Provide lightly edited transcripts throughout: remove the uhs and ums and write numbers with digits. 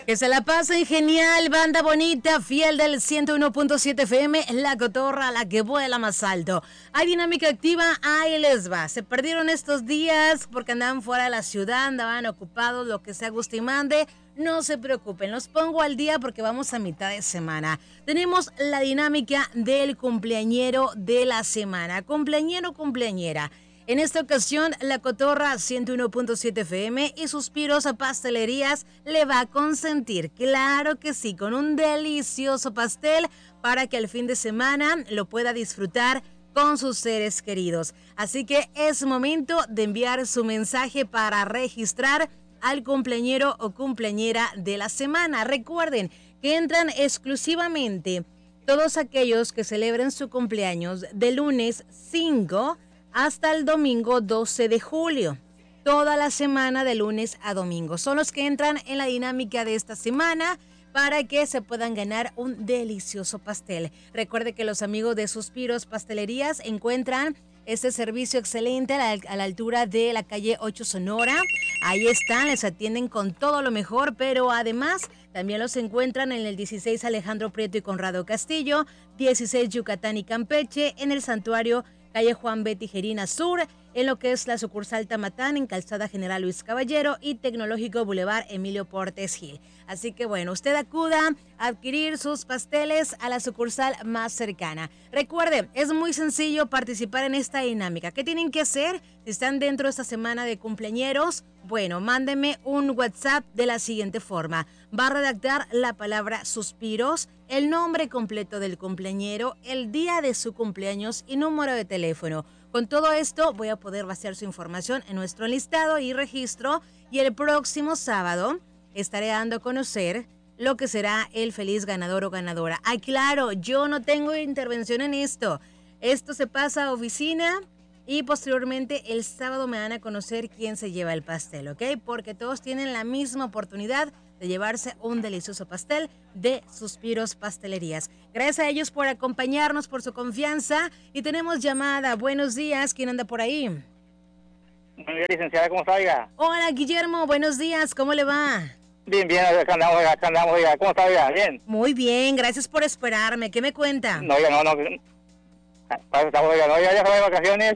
Que se la pasen genial, banda bonita, fiel del 101.7 FM, la cotorra, la que vuela más alto. Hay dinámica activa, ahí les va. Se perdieron estos días porque andaban fuera de la ciudad, andaban ocupados, lo que sea guste y mande. No se preocupen, los pongo al día porque vamos a mitad de semana. Tenemos la dinámica del cumpleañero de la semana. Cumpleañero, cumpleañera. En esta ocasión, la cotorra 101.7 FM y Suspiros a Pastelerías le va a consentir, claro que sí, con un delicioso pastel para que el fin de semana lo pueda disfrutar con sus seres queridos. Así que es momento de enviar su mensaje para registrar al cumpleañero o cumpleañera de la semana. Recuerden que entran exclusivamente todos aquellos que celebren su cumpleaños de lunes 5 hasta el domingo 12 de julio. Toda la semana de lunes a domingo. Son los que entran en la dinámica de esta semana para que se puedan ganar un delicioso pastel. Recuerde que los amigos de Suspiros Pastelerías encuentran este servicio excelente a la altura de la calle 8 Sonora. Ahí están, les atienden con todo lo mejor, pero además también los encuentran en el 16 Alejandro Prieto y Conrado Castillo, 16 Yucatán y Campeche, en el Santuario calle Juan B. Tijerina Sur, en lo que es la sucursal Tamatán, en Calzada General Luis Caballero y Tecnológico Boulevard Emilio Portes Gil. Así que bueno, usted acuda a adquirir sus pasteles a la sucursal más cercana. Recuerde, es muy sencillo participar en esta dinámica. ¿Qué tienen que hacer? Si están dentro de esta semana de cumpleañeros, bueno, mándeme un WhatsApp de la siguiente forma. Va a redactar la palabra suspiros, el nombre completo del cumpleañero, el día de su cumpleaños y número de teléfono. Con todo esto voy a poder vaciar su información en nuestro listado y registro y el próximo sábado estaré dando a conocer lo que será el feliz ganador o ganadora. Ay, claro, yo no tengo intervención en esto. Esto se pasa a oficina y posteriormente el sábado me dan a conocer quién se lleva el pastel, ¿ok? Porque todos tienen la misma oportunidad de llevarse un delicioso pastel de Suspiros Pastelerías. Gracias a ellos por acompañarnos, por su confianza. Y tenemos llamada. Buenos días, ¿quién anda por ahí? Buenos días, licenciada, ¿cómo está, oiga? Hola, Guillermo, buenos días, ¿cómo le va? Bien, acá andamos, oiga, ¿cómo está, oiga? Bien. Muy bien, gracias por esperarme. ¿Qué me cuenta? No, oiga, estamos, oiga, no, ya se va de vacaciones.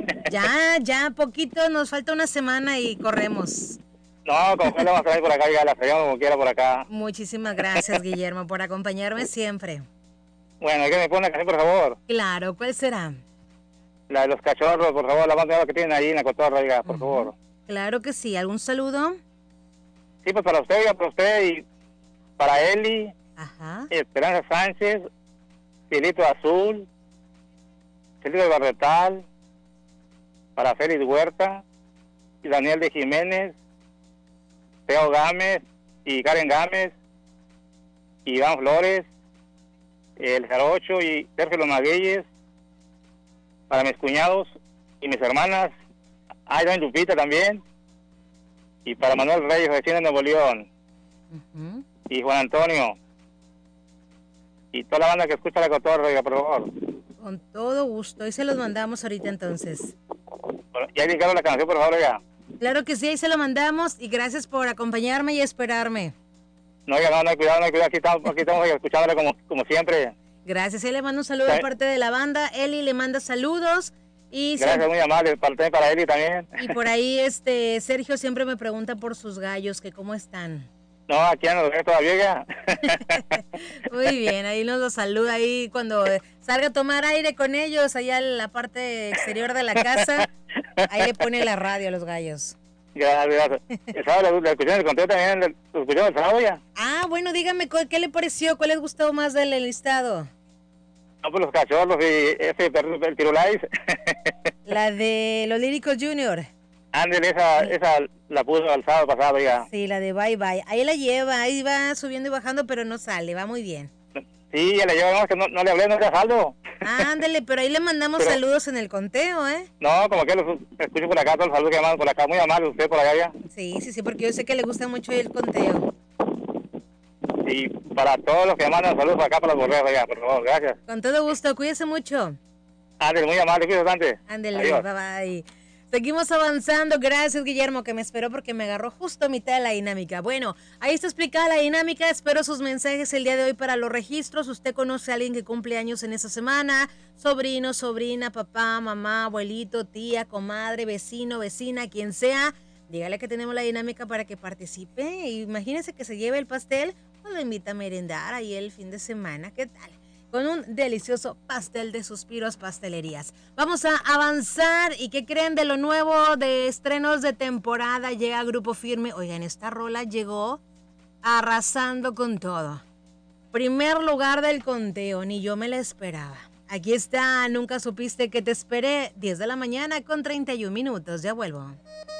Ya, poquito, nos falta una semana y corremos. No, como que lo vamos a traer por acá, oiga, la traemos como quiera por acá. Muchísimas gracias, Guillermo, por acompañarme siempre. Bueno, ¿qué me pone la canción, por favor? Claro, ¿cuál será? La de los cachorros, por favor, la banda que tienen ahí en la cotorra, oiga, por favor. Claro que sí, ¿algún saludo? Sí, pues para usted, oiga, para usted y para Eli, Esperanza Sánchez, Cielito Azul, Cielito de Barretal, para Félix Huerta, y Daniel de Jiménez, Teo Gámez y Karen Gámez, y Iván Flores, el Jarocho y Sergio Magueyes, para mis cuñados y mis hermanas, Aida y Lupita también, y para Manuel Reyes, vecino de Nuevo León, y Juan Antonio, y toda la banda que escucha la cotorra, oiga, por favor. Con todo gusto, y se los mandamos ahorita entonces. Bueno, ya dedicaron la canción, por favor, oiga. Claro que sí, ahí se lo mandamos y gracias por acompañarme y esperarme. No, oiga, no hay cuidado, aquí estamos escuchándole como siempre. Gracias, él le manda un saludo de parte de la banda, Eli le manda saludos. Y gracias, muy amable, para Eli también. Y por ahí, Sergio siempre me pregunta por sus gallos, que cómo están. No, aquí ando todavía ya. Muy bien, ahí nos los saluda, ahí cuando salga a tomar aire con ellos, allá en la parte exterior de la casa, ahí le pone la radio a los gallos. Gracias. El sábado la escuché en el conteo también, lo escuchó el sábado ya. Ah, bueno, dígame, ¿qué le pareció? ¿Cuál les gustó más del listado? No, pues los cachorros y ese perro, el Tirulais. La de los Líricos Junior. Ándale, esa la puso el sábado pasado ya. Sí, la de Bye Bye. Ahí la lleva, ahí va subiendo y bajando, pero no sale, va muy bien. Sí, ya la lleva, que no le hablé, no le saldo. Ándale, pero ahí le mandamos saludos en el conteo, ¿eh? No, como que los escucho por acá, todos los saludos que llaman por acá, muy amable usted por allá ya. Sí, porque yo sé que le gusta mucho el conteo. Sí, para todos los que mandan saludos por acá, para los borreos allá, por favor, gracias. Con todo gusto, cuídese mucho. Ándale, muy amable, cuídese bastante. Ándale, bye bye. Seguimos avanzando. Gracias, Guillermo, que me esperó porque me agarró justo a mitad de la dinámica. Bueno, ahí está explicada la dinámica. Espero sus mensajes el día de hoy para los registros. Usted conoce a alguien que cumple años en esa semana. Sobrino, sobrina, papá, mamá, abuelito, tía, comadre, vecino, vecina, quien sea. Dígale que tenemos la dinámica para que participe. Imagínese que se lleve el pastel o lo invita a merendar ahí el fin de semana. ¿Qué tal? Con un delicioso pastel de Suspiros Pastelerías. Vamos a avanzar. ¿Y qué creen de lo nuevo de estrenos de temporada? Llega Grupo Firme. Oigan, esta rola llegó arrasando con todo. Primer lugar del conteo, ni yo me la esperaba. Aquí está, Nunca Supiste que Te Esperé, 10 de la mañana con 31 minutos. Ya vuelvo.